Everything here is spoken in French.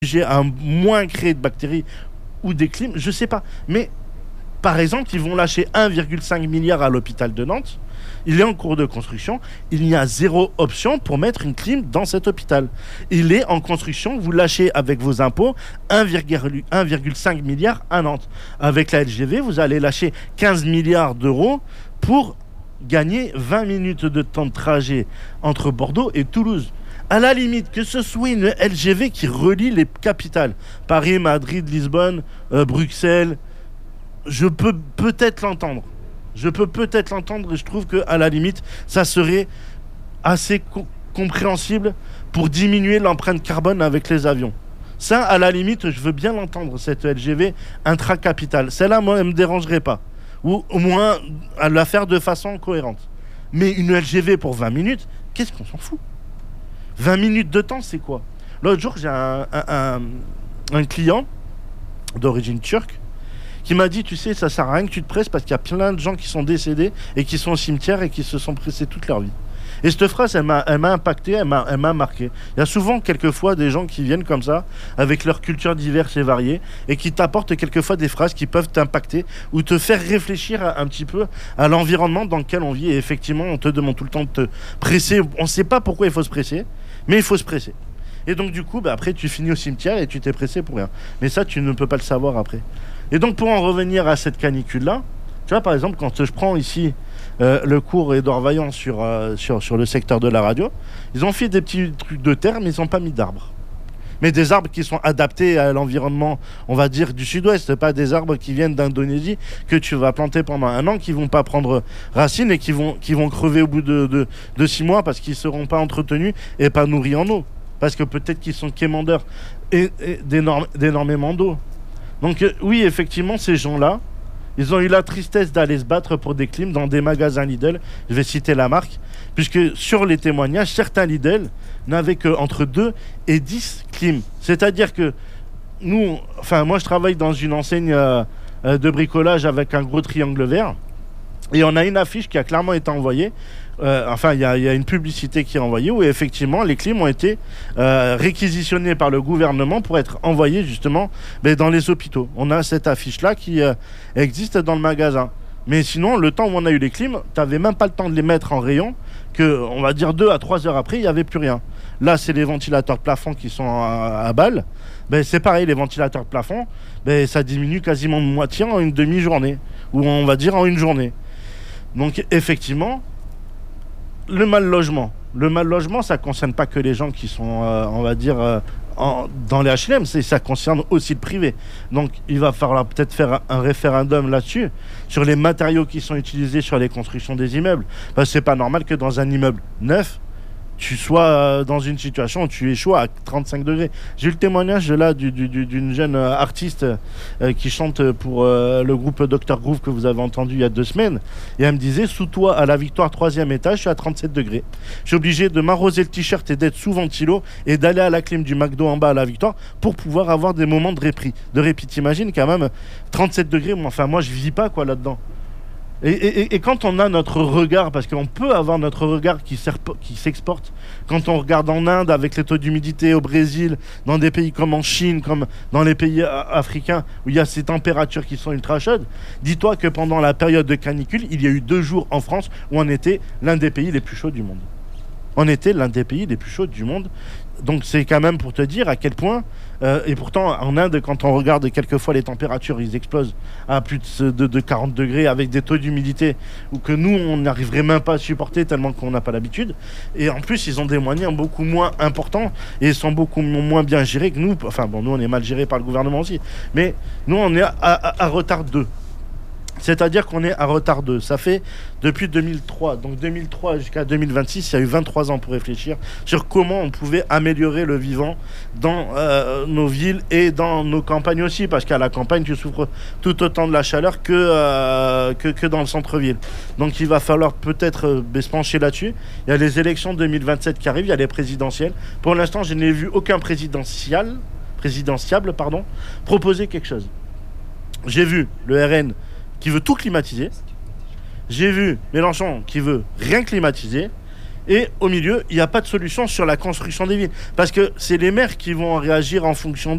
à moins créer de bactéries ou des clims, je sais pas. Mais par exemple, ils vont lâcher 1,5 milliard à l'hôpital de Nantes. Il est en cours de construction. Il y a zéro option pour mettre une clim dans cet hôpital. Il est en construction. Vous lâchez avec vos impôts 1,5 milliard à Nantes. Avec la LGV, vous allez lâcher 15 milliards d'euros pour gagner 20 minutes de temps de trajet entre Bordeaux et Toulouse. À la limite, que ce soit une LGV qui relie les capitales, Paris, Madrid, Lisbonne, Bruxelles, je peux peut-être l'entendre. Je peux peut-être l'entendre et je trouve qu'à la limite, ça serait assez compréhensible pour diminuer l'empreinte carbone avec les avions. Ça, à la limite, je veux bien l'entendre, cette LGV intracapitale. Celle-là, moi, elle ne me dérangerait pas. Ou au moins, à la faire de façon cohérente. Mais une LGV pour 20 minutes, qu'est-ce qu'on s'en fout ? 20 minutes de temps, c'est quoi ? L'autre jour, j'ai un client d'origine turque qui m'a dit, tu sais, ça sert à rien que tu te presses parce qu'il y a plein de gens qui sont décédés et qui sont au cimetière et qui se sont pressés toute leur vie. Et cette phrase, elle m'a impacté, elle m'a marqué. Il y a souvent, quelquefois, des gens qui viennent comme ça, avec leurs cultures diverses et variées, et qui t'apportent quelquefois des phrases qui peuvent t'impacter ou te faire réfléchir un petit peu à l'environnement dans lequel on vit. Et effectivement, on te demande tout le temps de te presser. On ne sait pas pourquoi il faut se presser, mais il faut se presser. Et donc, du coup, après, tu finis au cimetière et tu t'es pressé pour rien. Mais ça, tu ne peux pas le savoir après. Et donc, pour en revenir à cette canicule-là, tu vois, par exemple, quand je prends ici le cours Édouard Vaillant sur le secteur de la radio, ils ont fait des petits trucs de terre, mais ils n'ont pas mis d'arbres. Mais des arbres qui sont adaptés à l'environnement, on va dire, du sud-ouest, pas des arbres qui viennent d'Indonésie, que tu vas planter pendant 1 an, qui ne vont pas prendre racine et qui vont crever au bout de 6 mois parce qu'ils ne seront pas entretenus et pas nourris en eau. Parce que peut-être qu'ils sont quémandeurs d'énormément d'eau. Donc oui, effectivement, ces gens-là, ils ont eu la tristesse d'aller se battre pour des clims dans des magasins Lidl. Je vais citer la marque, puisque sur les témoignages, certains Lidl n'avaient qu'entre 2 et 10 clims. C'est-à-dire que nous, moi je travaille dans une enseigne de bricolage avec un gros triangle vert, et on a une affiche qui a clairement été envoyée. Il y a une publicité qui est envoyée où effectivement les clims ont été réquisitionnés par le gouvernement pour être envoyés justement dans les hôpitaux. On a cette affiche-là qui existe dans le magasin. Mais sinon, le temps où on a eu les clims, tu n'avais même pas le temps de les mettre en rayon, que on va dire 2 à 3 heures après, il n'y avait plus rien. Là, c'est les ventilateurs de plafond qui sont à balle. C'est pareil, les ventilateurs de plafond, ça diminue quasiment de moitié en une demi-journée, ou on va dire en une journée. Donc effectivement, le mal logement, ça ne concerne pas que les gens qui sont, on va dire, dans les HLM, ça concerne aussi le privé. Donc il va falloir peut-être faire un référendum là-dessus, sur les matériaux qui sont utilisés sur les constructions des immeubles. Parce que c'est pas normal que dans un immeuble neuf, tu sois dans une situation où tu échoues à 35 degrés. J'ai eu le témoignage là d'une jeune artiste qui chante pour le groupe Dr Groove que vous avez entendu il y a 2 semaines. Et elle me disait, sous toit à la Victoire 3e étage, je suis à 37 degrés. Je suis obligé de m'arroser le t-shirt et d'être sous ventilo et d'aller à la clim du McDo en bas à la Victoire pour pouvoir avoir des moments de répit. T'imagines quand même 37 degrés, moi je vis pas là-dedans. Et quand on a notre regard, parce qu'on peut avoir notre regard qui s'exporte, quand on regarde en Inde avec les taux d'humidité, au Brésil, dans des pays comme en Chine, comme dans les pays africains, où il y a ces températures qui sont ultra chaudes, dis-toi que pendant la période de canicule, il y a eu 2 jours en France où on était l'un des pays les plus chauds du monde. On était l'un des pays les plus chauds du monde. Donc c'est quand même pour te dire à quel point, et pourtant en Inde, quand on regarde quelquefois les températures, ils explosent à plus de 40 degrés avec des taux d'humidité ou que nous on n'arriverait même pas à supporter tellement qu'on n'a pas l'habitude. Et en plus ils ont des moyens beaucoup moins importants et sont beaucoup moins bien gérés que nous. Nous on est mal gérés par le gouvernement aussi, mais nous on est à retard 2. C'est-à-dire qu'on est à retard 2. Ça fait depuis 2003. Donc 2003 jusqu'à 2026, il y a eu 23 ans pour réfléchir sur comment on pouvait améliorer le vivant dans nos villes et dans nos campagnes aussi. Parce qu'à la campagne, tu souffres tout autant de la chaleur que dans le centre-ville. Donc il va falloir peut-être se pencher là-dessus. Il y a les élections 2027 qui arrivent, il y a les présidentielles. Pour l'instant, je n'ai vu aucun présidentiable proposer quelque chose. J'ai vu le RN qui veut tout climatiser. J'ai vu Mélenchon qui veut rien climatiser. Et au milieu, il n'y a pas de solution sur la construction des villes. Parce que c'est les maires qui vont réagir en fonction